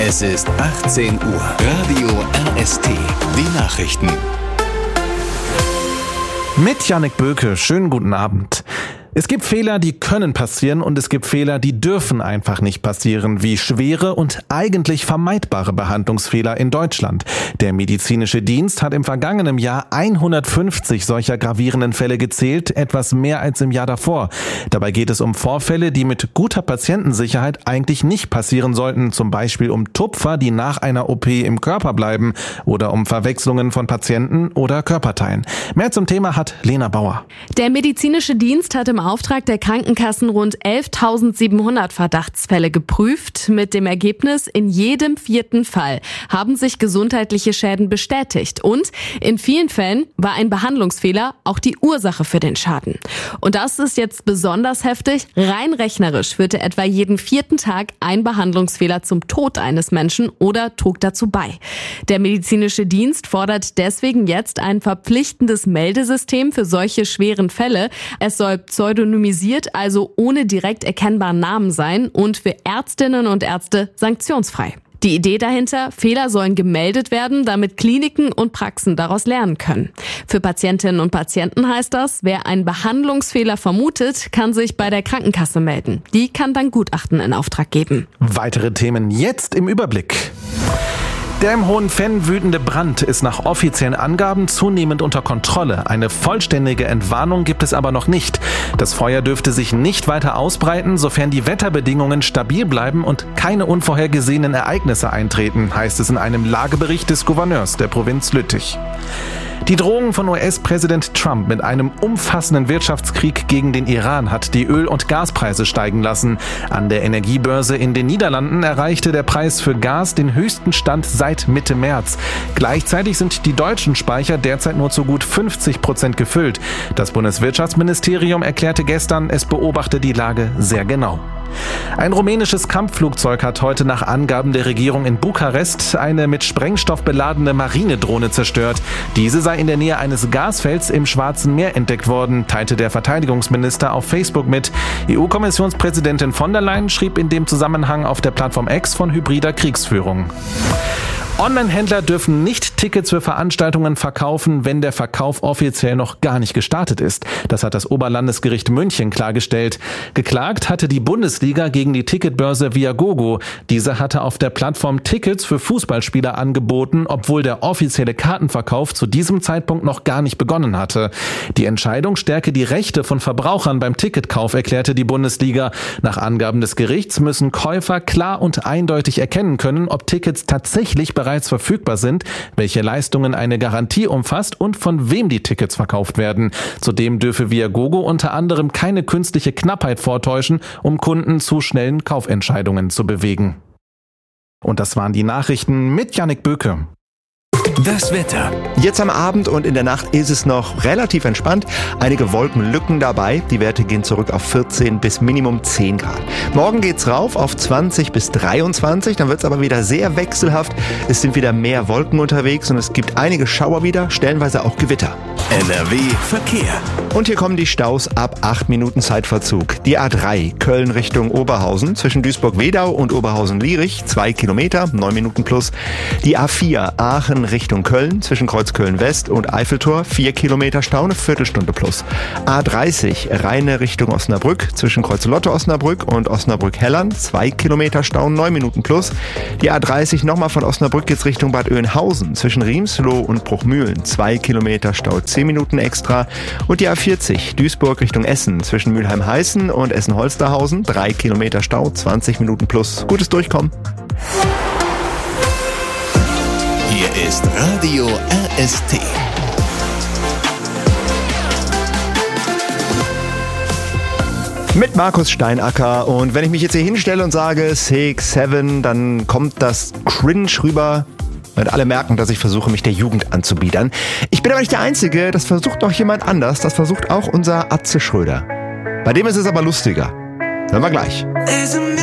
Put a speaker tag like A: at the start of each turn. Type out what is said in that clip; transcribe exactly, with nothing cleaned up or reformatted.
A: Es ist achtzehn Uhr. Radio R S T. Die Nachrichten.
B: Mit Jannik Böke. Schönen guten Abend. Es gibt Fehler, die können passieren und es gibt Fehler, die dürfen einfach nicht passieren, wie schwere und eigentlich vermeidbare Behandlungsfehler in Deutschland. Der medizinische Dienst hat im vergangenen Jahr hundertfünfzig solcher gravierenden Fälle gezählt, etwas mehr als im Jahr davor. Dabei geht es um Vorfälle, die mit guter Patientensicherheit eigentlich nicht passieren sollten, zum Beispiel um Tupfer, die nach einer O P im Körper bleiben oder um Verwechslungen von Patienten oder Körperteilen. Mehr zum Thema hat Lena Bauer.
C: Der medizinische Dienst hat im Auftrag der Krankenkassen rund elftausendsiebenhundert Verdachtsfälle geprüft. Mit dem Ergebnis, in jedem vierten Fall haben sich gesundheitliche Schäden bestätigt. Und in vielen Fällen war ein Behandlungsfehler auch die Ursache für den Schaden. Und das ist jetzt besonders heftig. Rein rechnerisch führte etwa jeden vierten Tag ein Behandlungsfehler zum Tod eines Menschen oder trug dazu bei. Der medizinische Dienst fordert deswegen jetzt ein verpflichtendes Meldesystem für solche schweren Fälle. Es soll pseudonymisiert, also ohne direkt erkennbaren Namen sein und für Ärztinnen und Ärzte sanktionsfrei. Die Idee dahinter, Fehler sollen gemeldet werden, damit Kliniken und Praxen daraus lernen können. Für Patientinnen und Patienten heißt das, wer einen Behandlungsfehler vermutet, kann sich bei der Krankenkasse melden. Die kann dann Gutachten in Auftrag geben.
B: Weitere Themen jetzt im Überblick. Der im Hohenfenn wütende Brand ist nach offiziellen Angaben zunehmend unter Kontrolle. Eine vollständige Entwarnung gibt es aber noch nicht. Das Feuer dürfte sich nicht weiter ausbreiten, sofern die Wetterbedingungen stabil bleiben und keine unvorhergesehenen Ereignisse eintreten, heißt es in einem Lagebericht des Gouverneurs der Provinz Lüttich. Die Drohung von U S-Präsident Trump mit einem umfassenden Wirtschaftskrieg gegen den Iran hat die Öl- und Gaspreise steigen lassen. An der Energiebörse in den Niederlanden erreichte der Preis für Gas den höchsten Stand seit Mitte März. Gleichzeitig sind die deutschen Speicher derzeit nur zu gut fünfzig Prozent gefüllt. Das Bundeswirtschaftsministerium erklärte gestern, es beobachte die Lage sehr genau. Ein rumänisches Kampfflugzeug hat heute nach Angaben der Regierung in Bukarest eine mit Sprengstoff beladene Marinedrohne zerstört. Diese sei in der Nähe eines Gasfelds im Schwarzen Meer entdeckt worden, teilte der Verteidigungsminister auf Facebook mit. E U-Kommissionspräsidentin von der Leyen schrieb in dem Zusammenhang auf der Plattform X von hybrider Kriegsführung. Online-Händler dürfen nicht Tickets für Veranstaltungen verkaufen, wenn der Verkauf offiziell noch gar nicht gestartet ist. Das hat das Oberlandesgericht München klargestellt. Geklagt hatte die Bundesliga gegen die Ticketbörse Viagogo. Diese hatte auf der Plattform Tickets für Fußballspieler angeboten, obwohl der offizielle Kartenverkauf zu diesem Zeitpunkt noch gar nicht begonnen hatte. Die Entscheidung stärke die Rechte von Verbrauchern beim Ticketkauf, erklärte die Bundesliga. Nach Angaben des Gerichts müssen Käufer klar und eindeutig erkennen können, ob Tickets tatsächlich bereits verfügbar sind, welche Leistungen eine Garantie umfasst und von wem die Tickets verkauft werden. Zudem dürfe Viagogo unter anderem keine künstliche Knappheit vortäuschen, um Kunden zu schnellen Kaufentscheidungen zu bewegen. Und das waren die Nachrichten mit Jannik Böke.
A: Das Wetter.
D: Jetzt am Abend und in der Nacht ist es noch relativ entspannt. Einige Wolkenlücken dabei. Die Werte gehen zurück auf vierzehn bis Minimum zehn Grad. Morgen geht's rauf auf zwanzig bis dreiundzwanzig. Dann wird's aber wieder sehr wechselhaft. Es sind wieder mehr Wolken unterwegs und es gibt einige Schauer wieder, stellenweise auch Gewitter.
A: N R W Verkehr.
D: Und hier kommen die Staus ab acht Minuten Zeitverzug. Die A drei Köln Richtung Oberhausen zwischen Duisburg-Wedau und Oberhausen-Lierich zwei Kilometer, neun Minuten plus. Die A vier Aachen Richtung Köln zwischen Kreuzköln West und Eiffeltor vier Kilometer Stau, eine Viertelstunde plus. A dreißig Rheine Richtung Osnabrück zwischen Kreuzelotte Osnabrück und Osnabrück-Hellern zwei Kilometer Stau, neun Minuten plus. Die A dreißig nochmal von Osnabrück jetzt Richtung Bad Oeynhausen zwischen Riemsloh und Bruchmühlen zwei Kilometer Stau, zehn Minuten extra. Und die A vierzig Duisburg Richtung Essen zwischen Mülheim-Heißen und Essen-Holsterhausen drei Kilometer Stau, zwanzig Minuten plus. Gutes Durchkommen.
A: Hier ist Radio R S T.
D: Mit Markus Steinacker. Und wenn ich mich jetzt hier hinstelle und sage Six, Seven, dann kommt das Cringe rüber. Und alle merken, dass ich versuche, mich der Jugend anzubiedern. Ich bin aber nicht der Einzige, das versucht noch jemand anders. Das versucht auch unser Atze Schröder. Bei dem ist es aber lustiger. Hören wir gleich.